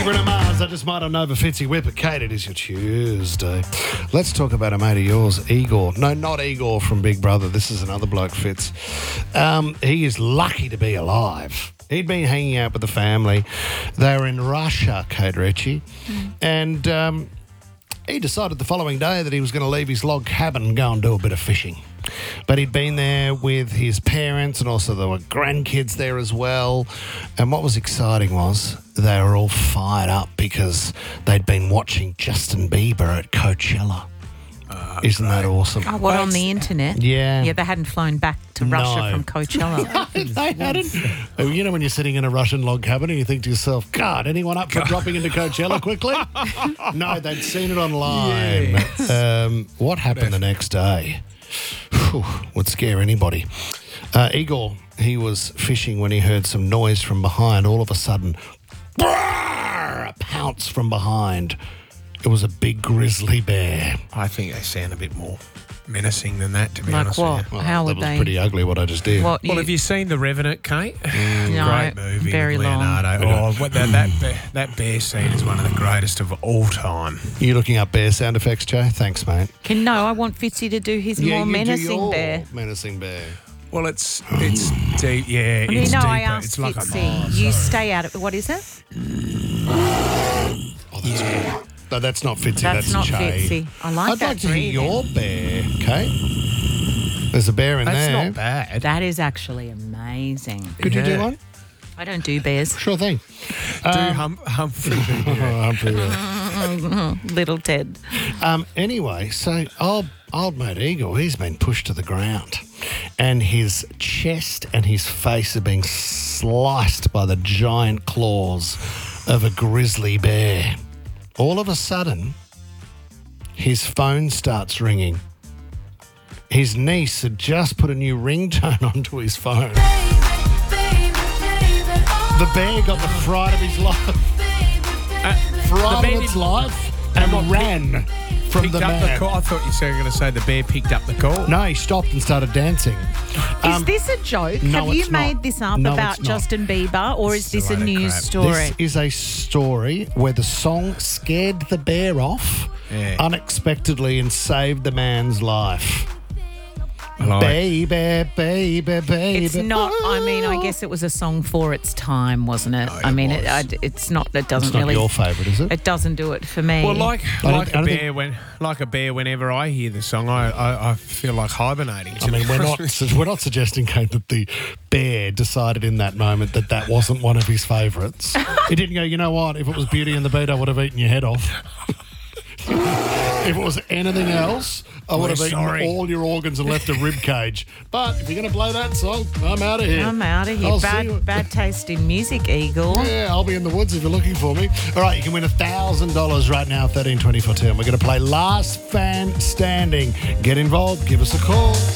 Bruno Mars, I just might have known Fitzy Whip at Kate. It is your Tuesday. Let's talk about a mate of yours, Igor. No, not Igor from Big Brother. This is another bloke, Fitz. He is lucky to be alive. He'd been hanging out with the family. They were in Russia, Kate Ritchie. And he decided the following day that he was going to leave his log cabin and go and do a bit of fishing. But he'd been there with his parents, and also there were grandkids there as well. And what was exciting was they were all fired up because they'd been watching Justin Bieber at Coachella. Isn't that awesome? Oh, what, on the internet? Yeah. Yeah, they hadn't flown back to Russia from Coachella. They hadn't. You know when you're sitting in a Russian log cabin and you think to yourself, God, anyone up for dropping into Coachella quickly? No, they'd seen it online. Yes. What happened the next day? Whew, would scare anybody. Igor, he was fishing when he heard some noise from behind. All of a sudden, a pounce from behind. It was a big grizzly bear. I think they sound a bit more menacing than that, to be Like honest what? with you. Well, How would that was they? pretty ugly what I just did. What, Well, have you seen The Revenant, Kate? No, Great movie very with long. Leonardo. Oh, that bear scene is one of the greatest of all time. You looking up bear sound effects, Joe? Thanks, mate. No, I want Fitzy to do his more you do menacing your bear. Menacing bear. Well, it's deep. Yeah, You it's know, deeper. I asked It's like Fitzy, you stay out of it. What is it? Oh, that's good. No, that's not Fitzy. That's not Jay. Fitzy. I like I'd that like to hear breathing. your bear, Kate. There's a bear in That's there. not bad. That is actually amazing. Could you do Yeah. one? I don't do bears. Sure thing. Do Humphrey. Little Ted. Anyway, so old mate Igor, he's been pushed to the ground. And his chest and his face are being sliced by the giant claws of a grizzly bear. All of a sudden, his phone starts ringing. His niece had just put a new ringtone onto his phone. The bear got the fright of his life. Fright of its life and ran from Picked the up the man. call. I thought you were going to say the bear picked up the call. No, he stopped and started dancing. Is this a joke? no, Have you it's made not. this up No, about it's not. Justin Bieber, or is this a It's a load of news crap. story? This is a story where the song scared the bear off unexpectedly and saved the man's life. Baby, baby, baby. It's not. I mean, I guess it was a song for its time, wasn't it? I mean, it's not. It doesn't It's not really. your favourite, is it? It doesn't do it for me. Well, like don't a bear whenever I hear the song, I feel like hibernating. I mean, we're not suggesting, Kate, that the bear decided in that moment that wasn't one of his favourites. He didn't go, you know what, if it was Beauty and the Beat, I would have eaten your head off. If it was anything else, I would have eaten all your organs and left a rib cage. But if you're going to play that song, I'm out of here. I'm out of here. I'll see you. Bad taste in music, Eagle. Yeah, I'll be in the woods if you're looking for me. All right, you can win $1,000 right now, 13 24 10. We're going to play Last Fan Standing. Get involved. Give us a call.